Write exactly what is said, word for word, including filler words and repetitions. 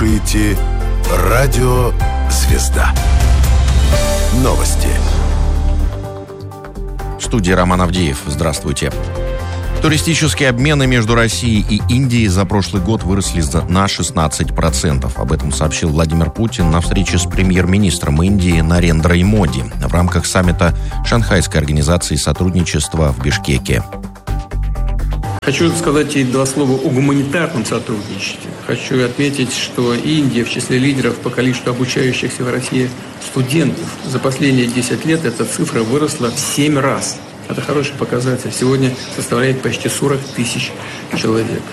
слушаете «Радио Звезда». Новости. В студии Роман Авдеев. Здравствуйте. Туристические обмены между Россией и Индией за прошлый год выросли на шестнадцать процентов. Об этом сообщил Владимир Путин на встрече с премьер-министром Индии Нарендрой Моди в рамках саммита Шанхайской организации сотрудничества в Бишкеке. Хочу сказать и два слова о гуманитарном сотрудничестве. Хочу отметить, что Индия в числе лидеров по количеству обучающихся в России студентов. За последние десять лет эта цифра выросла в семь раз. Это хороший показатель. Сегодня составляет почти сорок тысяч человек.